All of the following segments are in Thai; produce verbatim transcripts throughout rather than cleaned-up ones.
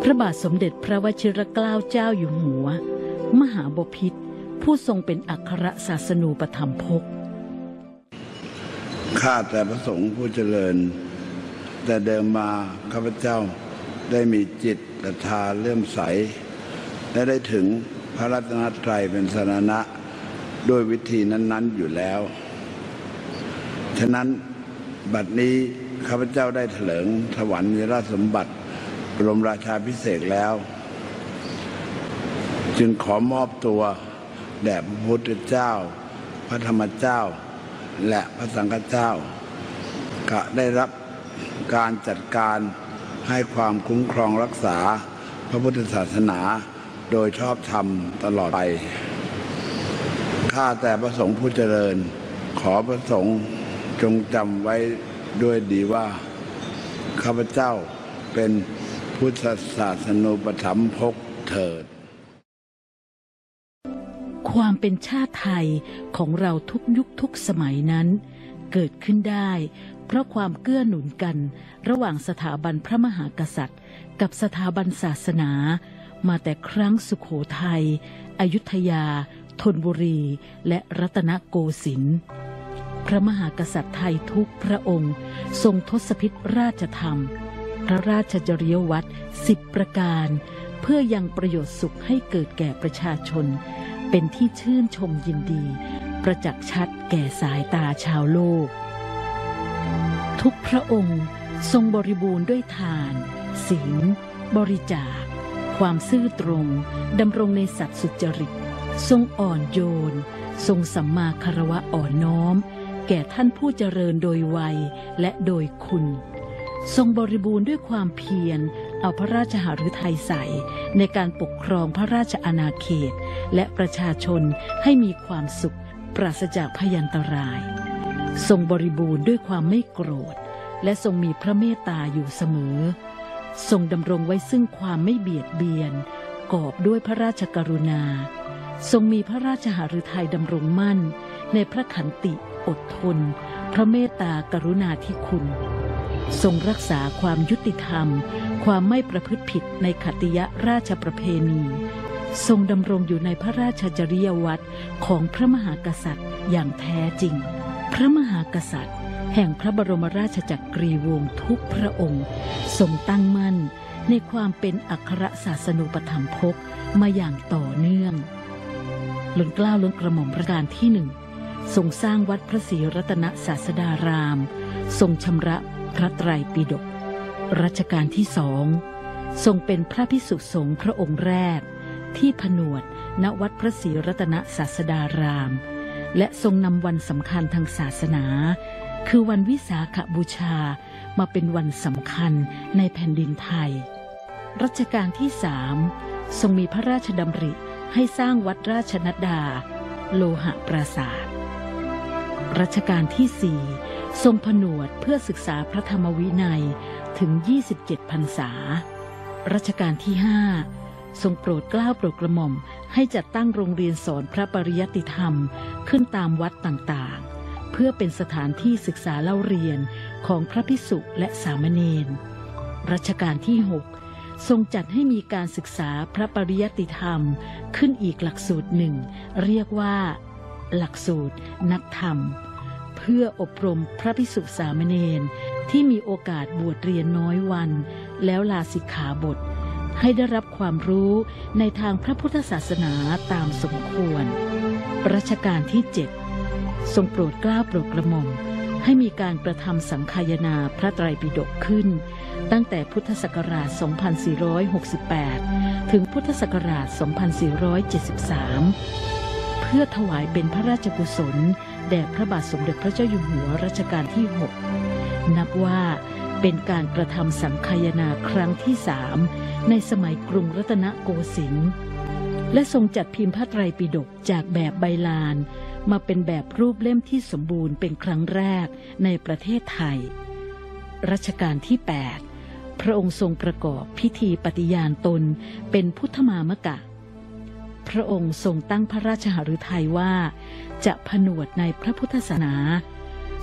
ระบาทสมเด็จพระวชิรเกล้าเจ้าอยู่หัวมหาบพิตรผู้ทรงเป็นอัครศาสนูปถัมภกข้าแต่พระสงฆ์ผู้เจริญแต่เดิมมาข้าพเจ้าได้มีจิตศรัทธาเลื่อมใสและได้ถึงพระรัตนตรัยเป็นสรณะโดยวิธีนั้นๆอยู่แล้วฉะนั้นบัดนี้ข้าพเจ้าได้เถลิงถวายราชสมบัติบรมราชาภิเษกแล้วจึงขอมอบตัวแด่พระพุทธเจ้าพระธรรมเจ้าและพระสังฆเจ้าก็ได้รับการจัดการให้ความคุ้มครองรักษาพระพุทธศาสนาโดยชอบธรรมตลอดไปข้าแต่พระสงฆ์ผู้เจริญขอพระสงฆ์จงจำไว้ด้วยดีว่าข้าพเจ้าเป็นพุทธศาสนูปถัมภกเถิดความเป็นชาติไทยของเราทุกยุคทุกสมัยนั้นเกิดขึ้นได้เพราะความเกื้อหนุนกันระหว่างสถาบันพระมหากษัตริย์กับสถาบันศาสนามาแต่ครั้งสุโขทัยอยุธยาธนบุรีและรัตนโกสินทร์พระมหากษัตริย์ไทยทุกพระองค์ทรงทศพิธราชธรรมพระราชจริยวัตรสิบประการเพื่อยังประโยชน์สุขให้เกิดแก่ประชาชนเป็นที่ชื่นชมยินดีประจักษ์ชัดแก่สายตาชาวโลกทุกพระองค์ทรงบริบูรณ์ด้วยทานศีลบริจาคความซื่อตรงดำรงในสัตย์สุจริตทรงอ่อนโยนทรงสัมมาคารวะอ่อนน้อมแก่ท่านผู้เจริญโดยวัยและโดยคุณทรงบริบูรณ์ด้วยความเพียรเอาพระราชหฤทัยใส่ในการปกครองพระราชอาณาเขตและประชาชนให้มีความสุขปราศจากพยันตรายทรงบริบูรณ์ด้วยความไม่โกรธและทรงมีพระเมตตาอยู่เสมอทรงดำรงไว้ซึ่งความไม่เบียดเบียนกอบด้วยพระราชกรุณาทรงมีพระราชหฤทัยดำรงมั่นในพระขันติอดทนพระเมตตากรุณาธิคุณทรงรักษาความยุติธรรมความไม่ประพฤติผิดในขัตติยราชประเพณีทรงดำรงอยู่ในพระราชจริยวัตรของพระมหากษัตริย์อย่างแท้จริงพระมหากษัตริย์แห่งพระบรมราชจักรีวงศ์ทุกพระองค์ทรงตั้งมั่นในความเป็นอัครศาสนูปถัมภกมาอย่างต่อเนื่องล้นเกล้าล้นกระหม่อมรัชกาลที่หนึ่งทรงสร้างวัดพระศรีรัตนศาสดารามทรงชำระพระไตรปิฎกรัชกาลที่สองทรงเป็นพระภิกษุสงฆ์พระองค์แรกที่ผนวดณวัดพระศรีรัตนศาสดารามและทรงนำวันสำคัญทางศาสนาคือวันวิสาขบูชามาเป็นวันสำคัญในแผ่นดินไทยรัชกาลที่สามทรงมีพระราชดำริให้สร้างวัดราชนัดดาโลหะปราสาทรัชกาลที่สี่ทรงผนวดเพื่อศึกษาพระธรรมวินัยถึงยี่สิบเจ็ดพรรษารัชกาลที่ห้าทรงโปรดเกล้าโปรดกระหม่อมให้จัดตั้งโรงเรียนสอนพระปริยัติธรรมขึ้นตามวัดต่างๆเพื่อเป็นสถานที่ศึกษาเล่าเรียนของพระภิกษุและสามเณรรัชกาลที่หกทรงจัดให้มีการศึกษาพระปริยัติธรรมขึ้นอีกหลักสูตรหนึ่งเรียกว่าหลักสูตรนักธรรมเพื่ออบรมพระภิกษุสามเณรที่มีโอกาสบวชเรียนน้อยวันแล้วลาสิกขาบทให้ได้รับความรู้ในทางพระพุทธศาสนาตามสมควรรัชกาลที่เจ็ดทรงโปรดเกล้าโปรดกระหม่อมให้มีการกระทำสังฆายนาพระไตรปิฎกขึ้นตั้งแต่พุทธศักราช สองพันสี่ร้อยหกสิบแปด ถึงพุทธศักราช สองพันสี่ร้อยเจ็ดสิบสาม เพื่อถวายเป็นพระราชกุศลแด่พระบาทสมเด็จพระเจ้าอยู่หัวรัชกาลที่หกนับว่าเป็นการกระทำสังฆายนาครั้งที่สามในสมัยกรุงรัตนโกสินทร์และทรงจัดพิมพ์พระไตรปิฎกจากแบบใบลานมาเป็นแบบรูปเล่มที่สมบูรณ์เป็นครั้งแรกในประเทศไทยรัชกาลที่แปดพระองค์ทรงประกอบพิธีปฏิญาณตนเป็นพุทธมามกะพระองค์ทรงตั้งพระราชหฤทัยว่าจะผนวดในพระพุทธศาสนา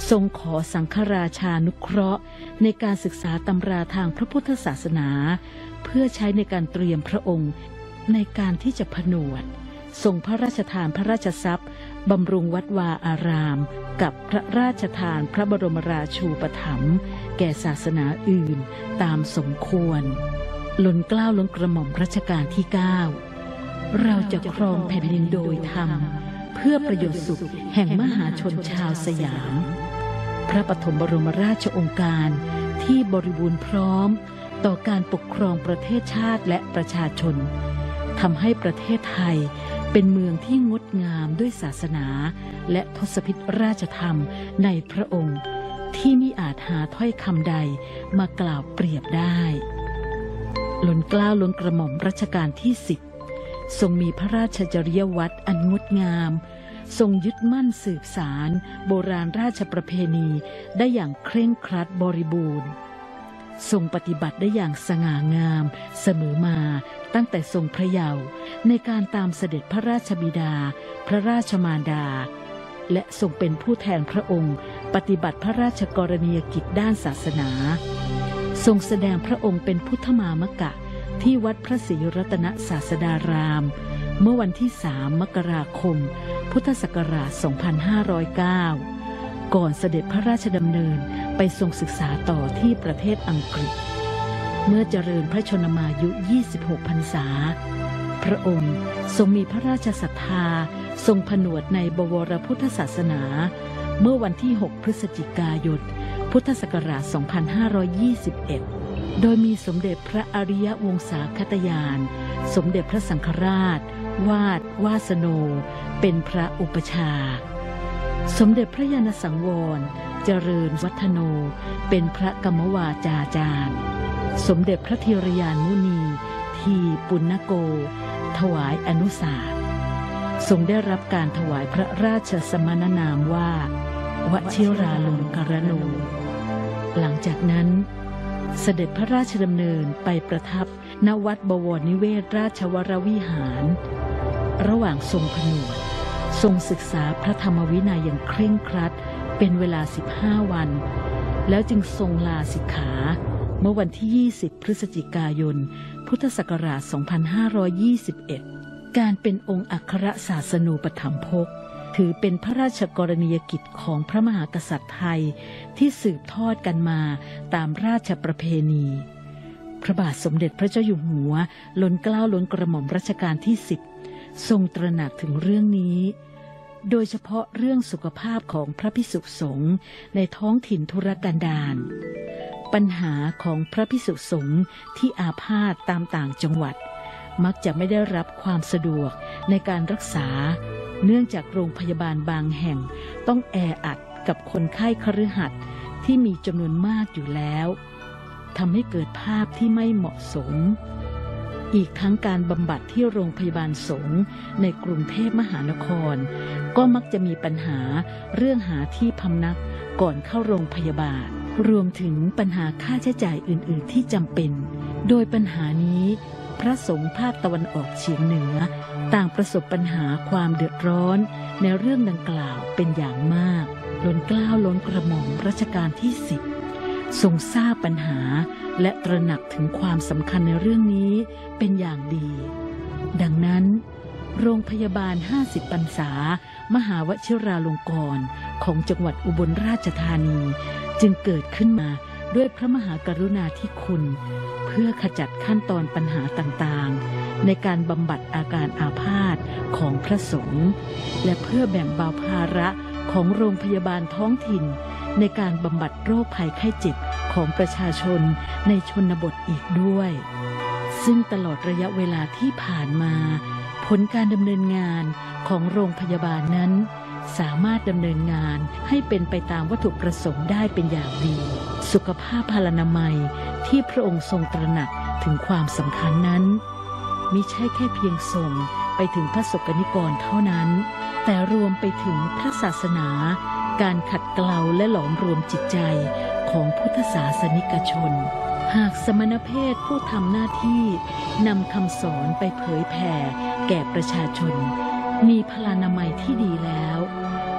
ทรงขอสังฆราชานุเคราะห์ในการศึกษาตำราทางพระพุทธศาสนาเพื่อใช้ในการเตรียมพระองค์ในการที่จะผนวดทรงพระราชทานพระราชทรัพย์บำรุงวัดวาอารามกับพระราชทานพระบรมราชูปถัมภ์แก่ศาสนาอื่นตามสมควรล้นเกล้าล้นกระหม่อมรัชกาลที่เก้าเราจะครองแผ่นดินโดยธรรมเพื่อประโยชน์สุขแห่งมหาชนชาวสยามพระปฐมบรมราชโองการที่บริบูรณ์พร้อมต่อการปกครองประเทศชาติและประชาชนทำให้ประเทศไทยเป็นเมืองที่งดงามด้วยศาสนาและทศพิธราชธรรมในพระองค์ที่มิอาจหาถ้อยคำใดมากล่าวเปรียบได้ล้นเกล้าล้นกระหม่อมรัชกาลที่สิบทรงมีพระราชจริยวัตรอันงดงามทรงยึดมั่นสืบสารโบราณราชประเพณีได้อย่างเคร่งครัดบริบูรณ์ทรงปฏิบัติได้อย่างสง่างามเสมอมาตั้งแต่ทรงพระเยาว์ในการตามเสด็จพระราชบิดาพระราชมารดาและทรงเป็นผู้แทนพระองค์ปฏิบัติพระราชกรณียกิจด้านศาสนาทรงแสดงพระองค์เป็นพุทธมามกะที่วัดพระศรีรัตนศาสดารามเมื่อวันที่สามมกราคมพุทธศักราชสองพันห้าร้อยเก้าก่อนเสด็จพระราชดำเนินไปทรงศึกษาต่อที่ประเทศอังกฤษเมื่อเจริญพระชนมายุยี่สิบหกพรรษาพระองค์ทรงมีพระราชศรัทธาทรงผนวดในบวรพุทธศาสนาเมื่อวันที่หกพฤศจิกายนพุทธศักราชสองพันห้าร้อยยี่สิบเอ็ดโดยมีสมเด็จพระอริยวงศาคตยานสมเด็จพระสังฆราชวาดวาสโนเป็นพระอุปชาสมเด็จพระยาณสังวรเจริญวัฒโนเป็นพระกรรมวาจาจารย์สมเด็จพระเทรยานมุนีทีปุณณโกถวายอนุสาสน์ทรงได้รับการถวายพระราชสมณนามว่าวชิราลงกรณูหลังจากนั้นเสด็จพระราชดำเนินไปประทับณวัดบวรนิเวศราชวรวิหารระหว่างทรงผนวดทรงศึกษาพระธรรมวินัยอย่างเคร่งครัดเป็นเวลาสิบห้าวันแล้วจึงทรงลาสิกขาเมื่อวันที่ยี่สิบพฤศจิกายนพุทธศักราชสองพันห้าร้อยยี่สิบเอ็ดการเป็นองค์อัครศาสนูปถัมภกถือเป็นพระราชกรณียกิจของพระมหากษัตริย์ไทยที่สืบทอดกันมาตามราชประเพณีพระบาทสมเด็จพระเจ้าอยู่หัวล้นเกล้าล้นกระหม่อมรัชกาลที่สิบทรงตระหนักถึงเรื่องนี้โดยเฉพาะเรื่องสุขภาพของพระภิกษุสงฆ์ในท้องถิ่นทุรกันดารปัญหาของพระภิกษุสงฆ์ที่อาพาธตามต่างจังหวัดมักจะไม่ได้รับความสะดวกในการรักษาเนื่องจากโรงพยาบาลบางแห่งต้องแออัดกับคนไข้คฤหัสถ์ที่มีจำนวนมากอยู่แล้วทำให้เกิดภาพที่ไม่เหมาะสมอีกทั้งการบำบัดที่โรงพยาบาลสงฆ์ในกรุงเทพมหานครก็มักจะมีปัญหาเรื่องหาที่พำนักก่อนเข้าโรงพยาบาลรวมถึงปัญหาค่าใช้จ่ายอื่นๆที่จำเป็นโดยปัญหานี้พระสงฆ์ภาคตะวันออกเฉียงเหนือต่างประสบปัญหาความเดือดร้อนในเรื่องดังกล่าวเป็นอย่างมากล้นเกล้าล้นกระหม่อมรัชกาลที่สิบทรงทราบปัญหาและตระหนักถึงความสำคัญในเรื่องนี้เป็นอย่างดีดังนั้นโรงพยาบาลห้าสิบพรรษามหาวชิราลงกรณ์ของจังหวัดอุบลราชธานีจึงเกิดขึ้นมาด้วยพระมหากรุณาธิคุณเพื่อขจัดขั้นตอนปัญหาต่างๆในการบำบัดอาการอาพาธของพระสงฆ์และเพื่อแบ่งเบาภาระของโรงพยาบาลท้องถิ่นในการบำบัดโรคภัยไข้เจ็บของประชาชนในชนบทอีกด้วยซึ่งตลอดระยะเวลาที่ผ่านมาผลการดำเนินงานของโรงพยาบาลนั้นสามารถดำเนินงานให้เป็นไปตามวัตถุประสงค์ได้เป็นอย่างดีสุขภาพพลานามัยที่พระองค์ทรงตระหนักถึงความสำคัญนั้นมิใช่แค่เพียงส่งไปถึงพระสกนิกรเท่านั้นแต่รวมไปถึงพระศาสนาการขัดเกลาและหลอมรวมจิตใจของพุทธศาสนิกชนหากสมณเพศผู้ทำหน้าที่นำคำสอนไปเผยแผ่แก่ประชาชนมีพลานามัยที่ดีแล้ว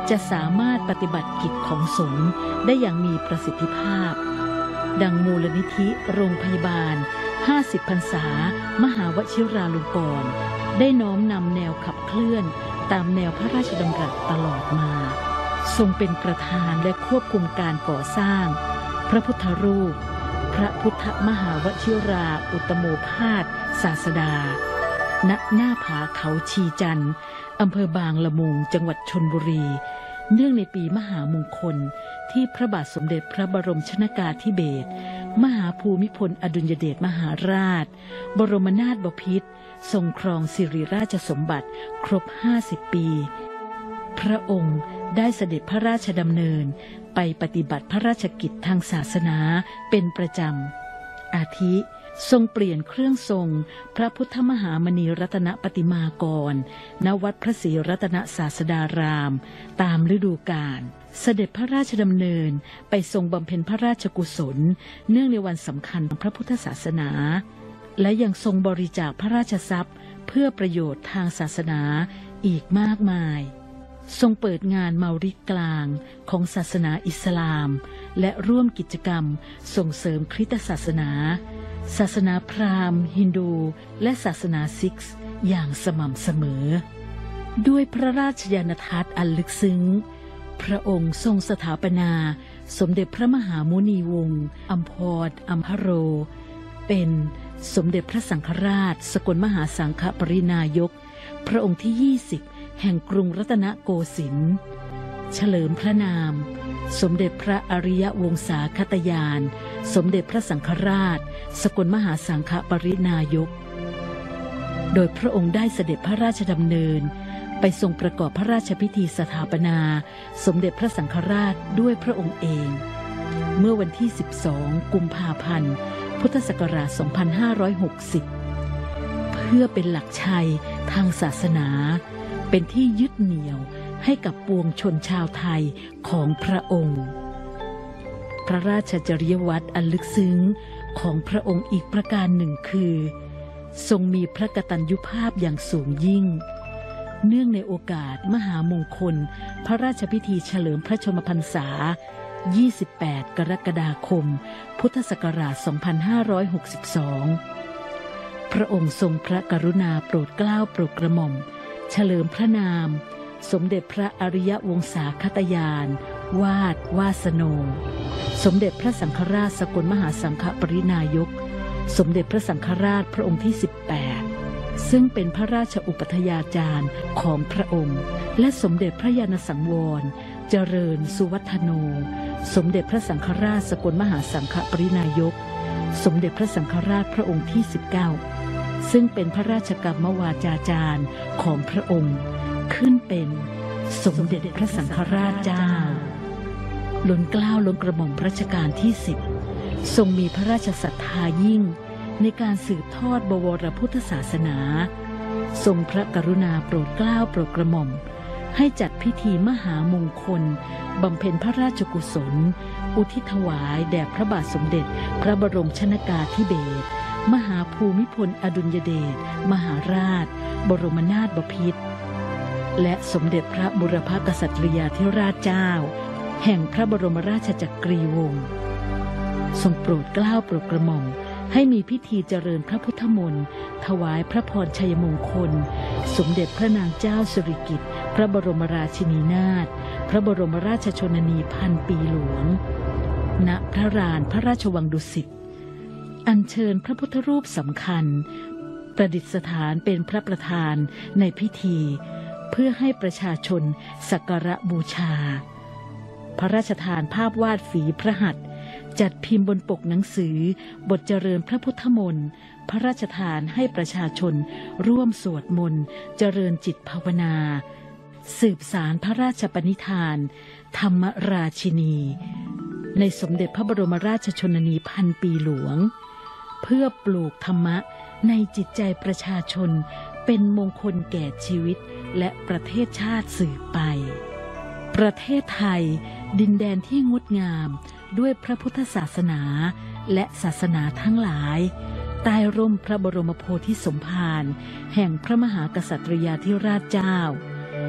จะสามารถปฏิบัติกิจของสงฆ์ได้อย่างมีประสิทธิภาพดังมูลนิธิโรงพยาบาลห้าสิบพรรษามหาวชิราลงกรณ์ได้น้อมนำแนวขับเคลื่อนตามแนวพระราชดำรัสตลอดมาทรงเป็นประธานและควบคุมการก่อสร้างพระพุทธรูปพระพุทธมหาวชิราอุตโมภาสศาสดาณหน้าผาเขาชีจันทร์อำเภอบางละมุงจังหวัดชลบุรีเนื่องในปีมหามงคลที่พระบาทสมเด็จพระบรมชนกาธิเบศรมหาภูมิพลอดุลยเดชมหาราชบรมนาถบพิตรทรงครองสิริราชสมบัติครบห้าสิบปีพระองค์ได้เสด็จพระราชดำเนินไปปฏิบัติพระราชกิจทางศาสนาเป็นประจำอาทิทรงเปลี่ยนเครื่องทรงพระพุทธมหามณีรัตนปฏิมากรณวัดพระศรีรัตนศาสดารามตามฤดูกาลเสด็จพระราชดำเนินไปทรงบำเพ็ญพระราชกุศลเนื่องในวันสำคัญของพระพุทธศาสนาและยังทรงบริจาคพระราชทรัพย์เพื่อประโยชน์ทางศาสนาอีกมากมายทรงเปิดงานเมาริดกลางของศาสนาอิสลามและร่วมกิจกรรมส่งเสริมคริสตศาสนาศาสนาพราหมณ์ฮินดูและศาสนาซิกซ์อย่างสม่ำเสมอด้วยพระราชญาณทัศน์อันลึกซึ้งพระองค์ทรงสถาปนาสมเด็จพระมหามุนีวงศ์อัมพรอัมพโรเป็นสมเด็จพระสังฆราชสกลมหาสังฆปรินายกพระองค์ที่ยี่สิบแห่งกรุงรัตนโกสินทร์เฉลิมพระนามสมเด็จพระอริยวงศาคตยานสมเด็จพระสังฆราชสกลมหาสังฆปรินายกโดยพระองค์ได้เสด็จพระราชดำเนินไปทรงประกอบพระราชพิธีสถาปนาสมเด็จพระสังฆราชด้วยพระองค์เองเมื่อวันที่สิบสองกุมภาพันธ์พุทธศักราชสองพันห้าร้อยหกสิบเพื่อเป็นหลักชัยทางศาสนาเป็นที่ยึดเหนี่ยวให้กับปวงชนชาวไทยของพระองค์พระราชจริยวัตรอันลึกซึ้งของพระองค์อีกประการหนึ่งคือทรงมีพระกตัญญูภาพอย่างสูงยิ่งเนื่องในโอกาสมหามงคลพระราชพิธีเฉลิมพระชนมพรรษายี่สิบแปดกรกฎาคมพุทธศักราชสองพันห้าร้อยหกสิบสองพระองค์ทรงพระกรุณาโปรดเกล้าโปรดกระหม่อมเฉลิมพระนามสมเด็จพระอริยวงศาคตยานวาดวาสโนสมเด็จพระสังฆราชสกลมหาสังฆปรินายกสมเด็จพระสังฆราชพระองค์ที่สิบแปดซึ่งเป็นพระราชอุปัฏยาจารย์ของพระองค์และสมเด็จพระญาณสังวรเจริญสุวัฒโนสมเด็จพระสังฆราชสกลมหาสังฆปรินายกสมเด็จพระสังฆราชพระองค์ที่สิบเก้าซึ่งเป็นพระราชกรรมวาจาจารย์ของพระองค์ขึ้นเป็นสมเด็จพระสังฆราชเจ้าล้นเกล้าล้นกระหม่อมรัชกาลที่สิบทรงมีพระราชศรัทธายิ่งในการสืบทอดบวรพุทธศาสนาทรงพระกรุณาโปรดเกล้าโปรดกระหม่อมให้จัดพิธีมหามงคลบำเพ็ญพระราชกุศลอุทิศถวายแด่พระบาทสมเด็จพระบรมชนกาธิเบศรมหาภูมิพลอดุลยเดชมหาราชบรมนาถบพิตรและสมเด็จพระบุรพกษัตริยาธิราชเจ้าแห่งพระบรมราชจักรีวงศ์ทรงโปรดเกล้าโปรดกระหม่อมให้มีพิธีเจริญพระพุทธมนต์ถวายพระพรชัยมงคลสมเด็จพระนางเจ้าสิริกิติ์พระบรมราชินีนาถพระบรมราชชนนีพันปีหลวงณพระลานพระราชวังดุสิตอัญเชิญพระพุทธรูปสำคัญประดิษฐานเป็นพระประธานในพิธีเพื่อให้ประชาชนสักการะบูชาพระราชทานภาพวาดฝีพระหัตถ์จัดพิมพ์บนปกหนังสือบทเจริญพระพุทธมนต์พระราชทานให้ประชาชนร่วมสวดมนต์เจริญจิตภาวนาสืบสารพระราชปณิธานธรรมราชินีในสมเด็จพระบรมราชชนนีพันปีหลวงเพื่อปลูกธรรมะในจิตใจประชาชนเป็นมงคลแก่ชีวิตและประเทศชาติสืบไปประเทศไทยดินแดนที่งดงามด้วยพระพุทธศาสนาและศาสนาทั้งหลายใต้ร่มพระบรมโพธิสมภารแห่งพระมหากษัตริยาธิราชเจ้า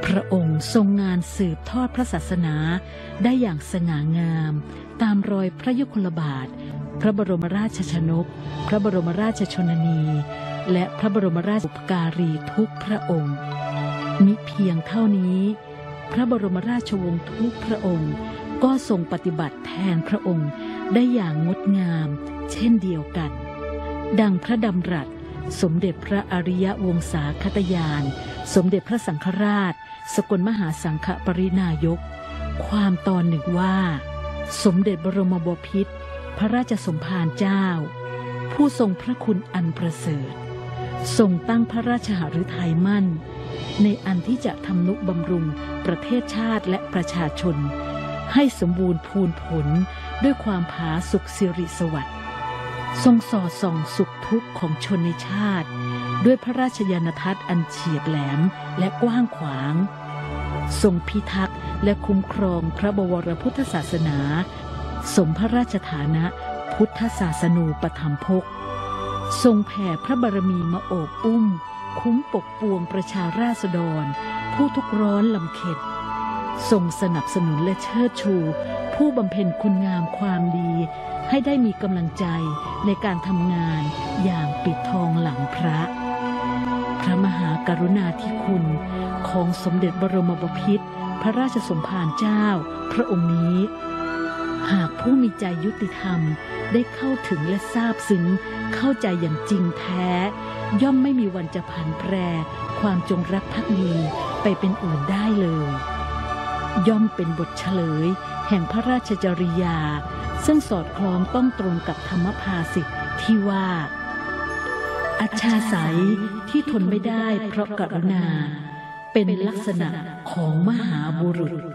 พระองค์ทรงงานสืบทอดพระศาสนาได้อย่างสง่างามตามรอยพระยุคลบาทพระบรมราชชนกพระบรมราชชนนีและพระบรมราชบุพการีทุกพระองค์มิเพียงเท่านี้พระบรมราชวงศ์ทุกพระองค์ก็ทรงปฏิบัติแทนพระองค์ได้อย่างงดงามเช่นเดียวกันดังพระดำรัสสมเด็จพระอริยวงศาคตญาณสมเด็จพระสังฆราชสกลมหาสังฆปรินายกความตอนหนึ่งว่าสมเด็จบรมบพิตรพระราชสมภารเจ้าผู้ทรงพระคุณอันประเสริฐทรงตั้งพระราชหฤทัยมั่นในอันที่จะทำนุบำรุงประเทศชาติและประชาชนให้สมบูรณ์พูนผลด้วยความผาสุกสิริสวัสดิ์ทรงสอดส่องสุขทุกข์ของชนในชาติด้วยพระราชญาณทัศน์อันเฉียบแหลมและกว้างขวางทรงพิทักษ์และคุ้มครองพระบวรพุทธศาสนาสมพระราชฐานะพุทธศาสนูปถัมภกทรงแผ่พระบารมีมาโอบอุ้มคุ้มปกปวงประชาราษฎรผู้ทุกข์ร้อนลำเค็ญทรงสนับสนุนและเชิดชูผู้บำเพ็ญคุณงามความดีให้ได้มีกำลังใจในการทำงานอย่างปิดทองหลังพระพระมหากรุณาธิคุณของสมเด็จบรมบพิตรพระราชสมภารเจ้าพระองค์นี้หากผู้มีใจยุติธรรมได้เข้าถึงและทราบซึ้งเข้าใจอย่างจริงแท้ย่อมไม่มีวันจะผันแปรความจงรักภักดีไปเป็นอื่นได้เลยย่อมเป็นบทเฉลยแห่งพระราชจริยาซึ่งสอดคล้องต้องตรงกับธรรมภาษิตที่ว่าอัจฉริยที่ทนไม่ได้เพราะกรุณาเป็นลักษณะของมหาบุรุษ